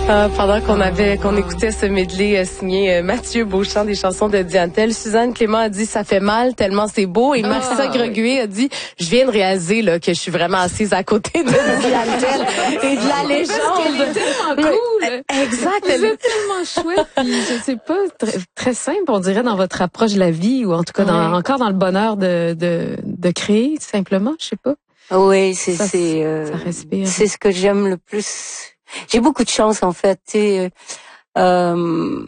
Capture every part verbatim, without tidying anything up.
Euh, pendant qu'on avait, qu'on écoutait ce medley euh, signé euh, Mathieu Beauchamp des chansons de Diane Tell, Suzanne Clément a dit ça fait mal tellement c'est beau et Marcia oh, Greguet oui. a dit je viens de réaliser là que je suis vraiment assise à côté de Diane Tell et de la légende. Elle est tellement cool. Exact. Elle est tellement chouette. Puis, je sais pas, très, très simple on dirait dans votre approche de la vie ou en tout cas dans, ouais. encore dans le bonheur de de de créer simplement, je sais pas. Oui, c'est ça, c'est euh, ça respire. C'est ce que j'aime le plus. J'ai beaucoup de chance en fait, tu sais, euh,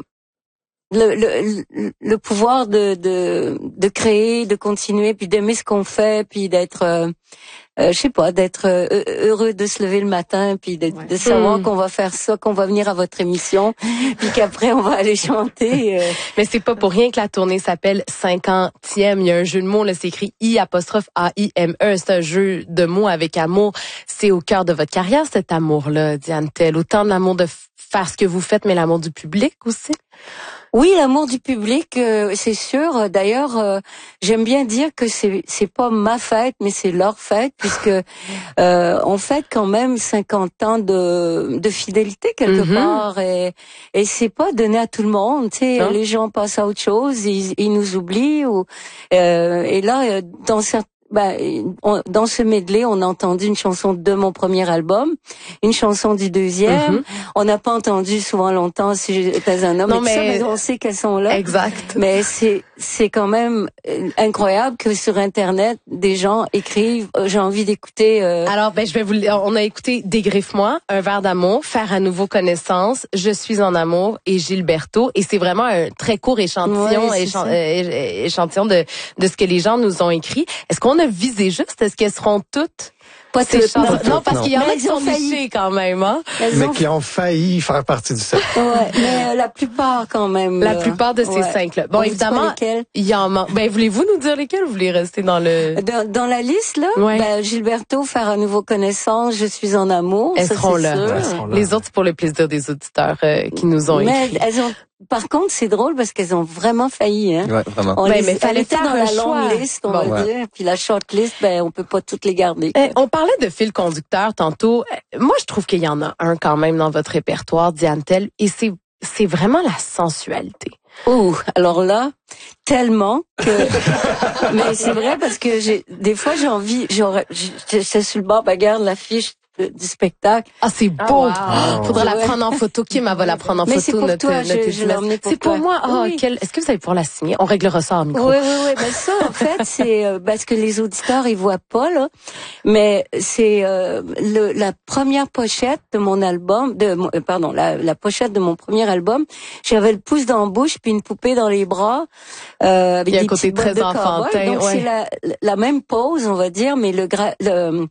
le, le le pouvoir de de de créer, de continuer, puis d'aimer ce qu'on fait, puis d'être, euh, euh, je sais pas, d'être euh, heureux de se lever le matin, puis de, ouais. de savoir mmh. qu'on va faire ça, qu'on va venir à votre émission, puis qu'après on va aller chanter. Euh. Mais c'est pas pour rien que la tournée s'appelle cinquantième. Il y a un jeu de mots là, c'est écrit I apostrophe A I M E. C'est un jeu de mots avec amour. C'est au cœur de votre carrière cet amour-là, Diane Tell. Autant de l'amour de faire ce que vous faites, mais l'amour du public aussi. Oui, l'amour du public, euh, c'est sûr. D'ailleurs, euh, j'aime bien dire que c'est c'est pas ma fête, mais c'est leur fête, puisque euh, on fête quand même cinquante ans de de fidélité quelque mm-hmm. part, et et c'est pas donné à tout le monde. Tu sais, les gens passent à autre chose, ils, ils nous oublient. Ou euh, et là, dans certains Ben, on, dans ce medley, on a entendu une chanson de mon premier album, une chanson du deuxième. Mm-hmm. On n'a pas entendu souvent longtemps Si j'étais un homme. Non, et mais... ça, mais on sait qu'elles sont là. Exact. Mais c'est c'est quand même incroyable que sur Internet, des gens écrivent « J'ai envie d'écouter... Euh... » Alors, ben je vais vous. On a écouté Dégriffe-moi, Un verre d'amour, Faire à nouveau connaissance, Je suis en amour et Gilberto. Et c'est vraiment un très court échantillon, ouais, échan... euh, échantillon de de ce que les gens nous ont écrit. Est-ce qu'on a visé juste? Est-ce qu'elles seront toutes? Pas toutes. Non, non, non, parce qu'il y en a qui sont nichées quand même, hein. Mais ont... qui ont failli faire partie du set. Ouais, mais euh, la plupart quand même. La là. plupart de ces ouais. cinq-là. Bon, on évidemment, il y en manque. Ben, voulez-vous nous dire lesquels ou vous voulez rester dans le... Dans, dans la liste, là? Ouais. Ben, Gilberto, Faire à nouveau connaissance, Je suis en amour. Elles ça, seront là. sûr. Ouais, elles seront là. Les autres, c'est pour le plaisir des auditeurs euh, qui nous ont mais écrit. Elles ont... Par contre, c'est drôle parce qu'elles ont vraiment failli, hein. Ouais, vraiment. On ben, les, mais fallait faire dans la choix. longue liste, on bon, va ouais. dire. Puis la short list, ben, on peut pas toutes les garder. Euh, on parlait de fil conducteur tantôt. Moi, je trouve qu'il y en a un quand même dans votre répertoire, Diane Tell, et c'est c'est vraiment la sensualité. Oh, alors là, tellement que... Mais c'est vrai parce que j'ai des fois j'ai envie, j'aurais, j'étais sur le bord, ben, regarde l'affiche du spectacle. Ah, c'est beau. Ah, wow. Faudra la prendre en photo. Kim, elle va la prendre en mais photo. C'est pour notre, toi, notre je, je l'ai emmené pour C'est toi. pour moi. Ah, oui. quel... Est-ce que vous allez pouvoir la signer? On réglera ça en micro. Oui, oui, oui. Ben ça, en fait, c'est euh, parce que les auditeurs, ils voient pas, là. Mais c'est euh, le, la première pochette de mon album, de euh, pardon, la, la pochette de mon premier album. J'avais le pouce dans la bouche puis une poupée dans les bras. Euh, avec Il y a un des côté très de enfantin. Donc ouais. c'est la, la même pose, on va dire, mais le le,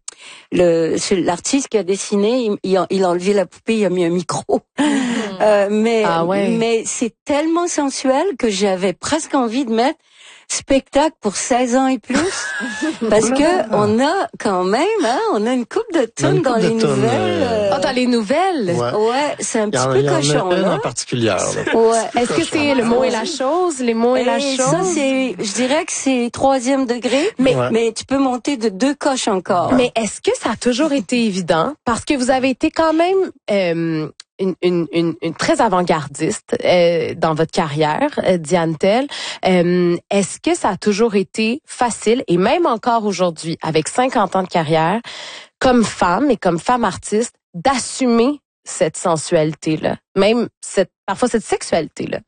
le l'artiste qui a dessiné, il, il, a, il a enlevé la poupée, il a mis un micro. Mmh. Euh, mais ah ouais. mais c'est tellement sensuel que j'avais presque envie de mettre spectacle pour seize ans et plus, parce que on a quand même, hein, on a une couple de tunes dans les nouvelles. Euh... Oh, dans les nouvelles. Ouais, ouais c'est un petit en, peu cochon. Il y en a une là. en particulier. Là. Ouais. Est-ce que c'est le mot et la chose, les mots et, et la chose? Ça, c'est, je dirais que c'est troisième degré, mais ouais. mais tu peux monter de deux coches encore. Mais est-ce que ça a toujours été évident, parce que vous avez été quand même euh, Une, une, une, une très avant-gardiste euh, dans votre carrière, euh, Diane Tell. Euh, est-ce que ça a toujours été facile, et même encore aujourd'hui, avec cinquante ans de carrière, comme femme et comme femme artiste, d'assumer cette sensualité-là, même cette parfois cette sexualité-là?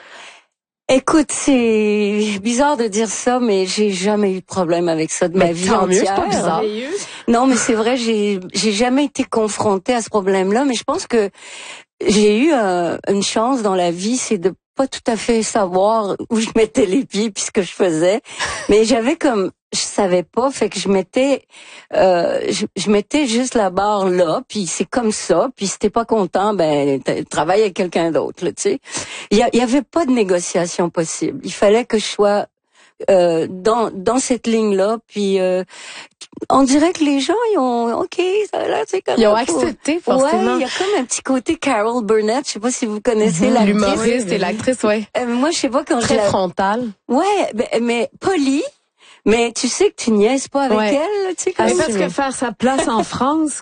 Écoute, c'est bizarre de dire ça, mais j'ai jamais eu de problème avec ça de mais ma vie tant entière. Mieux, c'est pas bizarre. Non, mais c'est vrai, j'ai j'ai jamais été confrontée à ce problème-là, mais je pense que j'ai eu euh, une chance dans la vie, c'est de pas tout à fait savoir où je mettais les pieds puis ce que je faisais, mais j'avais comme je savais pas, fait que je mettais euh, je, je mettais juste la barre là, puis c'est comme ça, puis si t'es pas content, ben travaille avec quelqu'un d'autre, là, tu sais. Il y, a, il y avait pas de négociation possible. Il fallait que je sois euh, dans dans cette ligne là, puis euh, on dirait que les gens ils ont ok, ça là c'est comme ils ont accepté forcément. Ouais, il y a comme un petit côté Carol Burnett, je sais pas si vous connaissez mmh, l'humoriste et l'actrice, ouais. Euh, moi je sais pas quand très je la... frontale. Ouais, mais, mais polie. Mais tu sais que tu niaises pas avec ouais. elle, tu sais. Comme parce que faire sa place en France,